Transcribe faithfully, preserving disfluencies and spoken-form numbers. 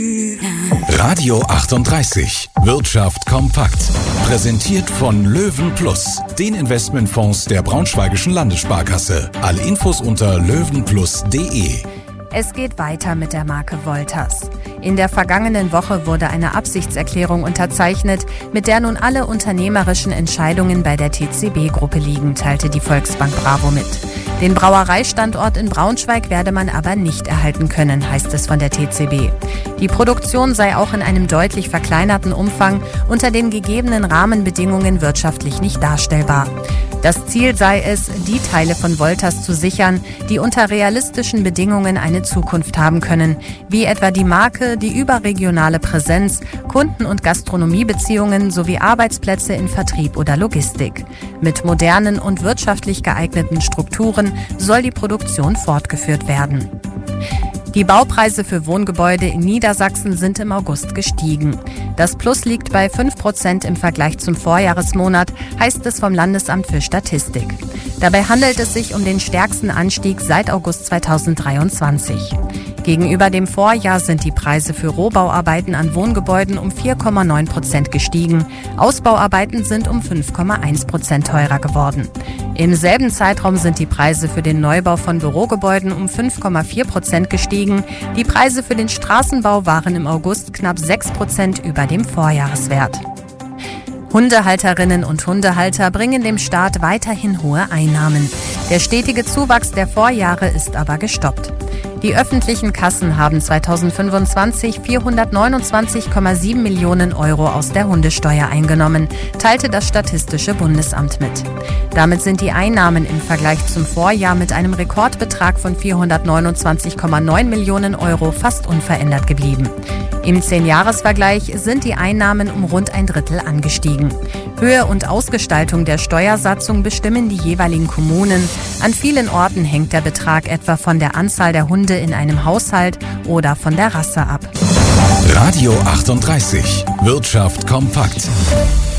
Radio achtunddreißig. Wirtschaft kompakt. Präsentiert von Löwen Plus, den Investmentfonds der Braunschweigischen Landessparkasse. Alle Infos unter löwenplus punkt de. Es geht weiter mit der Marke Wolters. In der vergangenen Woche wurde eine Absichtserklärung unterzeichnet, mit der nun alle unternehmerischen Entscheidungen bei der T C B-Gruppe liegen, teilte die Volksbank Bravo mit. Den Brauereistandort in Braunschweig werde man aber nicht erhalten können, heißt es von der T C B. Die Produktion sei auch in einem deutlich verkleinerten Umfang unter den gegebenen Rahmenbedingungen wirtschaftlich nicht darstellbar. Das Ziel sei es, die Teile von Wolters zu sichern, die unter realistischen Bedingungen eine Zukunft haben können, wie etwa die Marke, die überregionale Präsenz, Kunden- und Gastronomiebeziehungen sowie Arbeitsplätze in Vertrieb oder Logistik. Mit modernen und wirtschaftlich geeigneten Strukturen soll die Produktion fortgeführt werden. Die Baupreise für Wohngebäude in Niedersachsen sind im August gestiegen. Das Plus liegt bei fünf Prozent im Vergleich zum Vorjahresmonat, heißt es vom Landesamt für Statistik. Dabei handelt es sich um den stärksten Anstieg seit August zweitausenddreiundzwanzig. Gegenüber dem Vorjahr sind die Preise für Rohbauarbeiten an Wohngebäuden um vier Komma neun Prozent gestiegen. Ausbauarbeiten sind um fünf Komma eins Prozent teurer geworden. Im selben Zeitraum sind die Preise für den Neubau von Bürogebäuden um fünf Komma vier Prozent gestiegen. Die Preise für den Straßenbau waren im August knapp sechs Prozent über dem Vorjahreswert. Hundehalterinnen und Hundehalter bringen dem Staat weiterhin hohe Einnahmen. Der stetige Zuwachs der Vorjahre ist aber gestoppt. Die öffentlichen Kassen haben zweitausendfünfundzwanzig vierhundertneunundzwanzig Komma sieben Millionen Euro aus der Hundesteuer eingenommen, teilte das Statistische Bundesamt mit. Damit sind die Einnahmen im Vergleich zum Vorjahr mit einem Rekordbetrag von vierhundertneunundzwanzig Komma neun Millionen Euro fast unverändert geblieben. Im Zehn-Jahres-Vergleich sind die Einnahmen um rund ein Drittel angestiegen. Höhe und Ausgestaltung der Steuersatzung bestimmen die jeweiligen Kommunen. An vielen Orten hängt der Betrag etwa von der Anzahl der Hunde in einem Haushalt oder von der Rasse ab. Radio achtunddreißig. Wirtschaft kompakt.